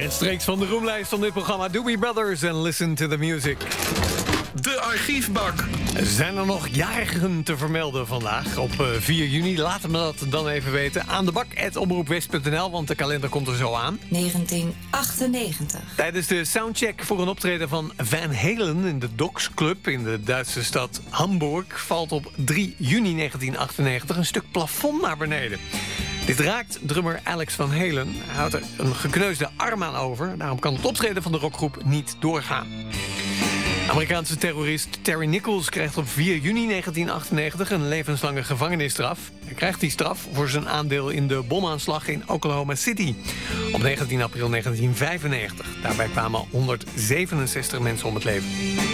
Rechtstreeks van de roemlijst van dit programma Doobie Brothers en Listen to the Music. De archiefbak. Zijn er nog jarigen te vermelden vandaag op 4 juni? Laat me dat dan even weten. Aan de bak@omroepwest.nl, want de kalender komt er zo aan. 1998. Tijdens de soundcheck voor een optreden van Van Halen in de Docks Club in de Duitse stad Hamburg valt op 3 juni 1998 een stuk plafond naar beneden. Dit raakt drummer Alex Van Halen. Hij houdt er een gekneusde arm aan over. Daarom kan het optreden van de rockgroep niet doorgaan. Amerikaanse terrorist Terry Nichols krijgt op 4 juni 1998 een levenslange gevangenisstraf. Hij krijgt die straf voor zijn aandeel in de bomaanslag in Oklahoma City op 19 april 1995. Daarbij kwamen 167 mensen om het leven.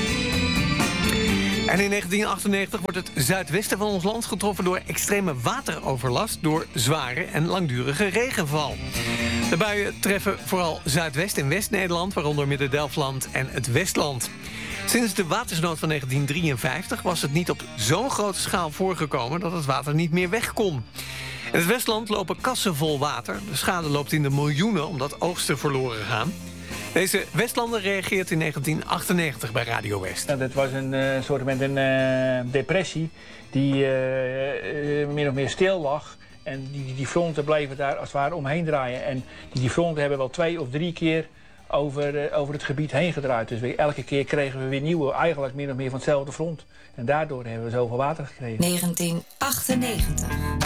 En in 1998 wordt het zuidwesten van ons land getroffen door extreme wateroverlast door zware en langdurige regenval. De buien treffen vooral Zuidwest- en West-Nederland, waaronder Midden-Delfland en het Westland. Sinds de watersnood van 1953 was het niet op zo'n grote schaal voorgekomen dat het water niet meer weg kon. In het Westland lopen kassen vol water. De schade loopt in de miljoenen omdat oogsten verloren gaan. Deze Westlander reageert in 1998 bij Radio West. Nou, dat was een soort met een depressie die min of meer stil lag. En die fronten bleven daar als het ware omheen draaien. En die fronten hebben wel 2 of 3 keer over het gebied heen gedraaid. Dus elke keer kregen we weer nieuwe, eigenlijk min of meer van hetzelfde front. En daardoor hebben we zoveel water gekregen. 1998.